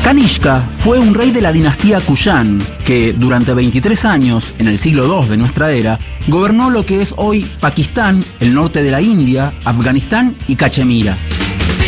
Kanishka fue un rey de la dinastía Kushán que durante 23 años, en el siglo II de nuestra era, gobernó lo que es hoy Pakistán, el norte de la India, Afganistán y Cachemira.